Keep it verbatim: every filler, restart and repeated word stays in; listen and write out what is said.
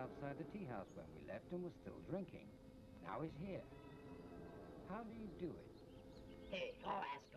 outside the tea house when we left and was still drinking. Now he's here. How do you do it? Hey, Horace,